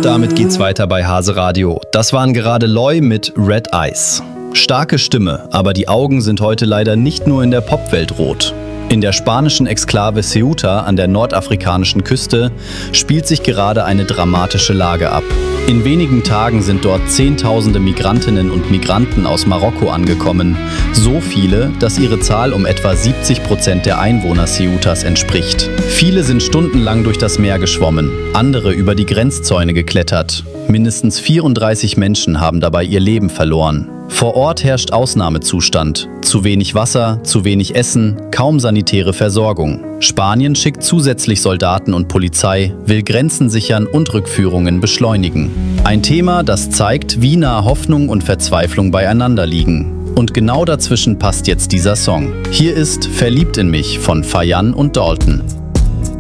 Und damit geht's weiter bei Hase Radio. Das waren gerade Loy mit Red Eyes. Starke Stimme, aber die Augen sind heute leider nicht nur in der Popwelt rot. In der spanischen Exklave Ceuta an der nordafrikanischen Küste spielt sich gerade eine dramatische Lage ab. In wenigen Tagen sind dort Zehntausende Migrantinnen und Migranten aus Marokko angekommen. So viele, dass ihre Zahl um etwa 70% der Einwohner Ceutas entspricht. Viele sind stundenlang durch das Meer geschwommen, andere über die Grenzzäune geklettert. Mindestens 34 Menschen haben dabei ihr Leben verloren. Vor Ort herrscht Ausnahmezustand. Zu wenig Wasser, zu wenig Essen, kaum sanitäre Versorgung. Spanien schickt zusätzlich Soldaten und Polizei, will Grenzen sichern und Rückführungen beschleunigen. Ein Thema, das zeigt, wie nah Hoffnung und Verzweiflung beieinander liegen. Und genau dazwischen passt jetzt dieser Song. Hier ist Verliebt in mich von Fayan und Dalton.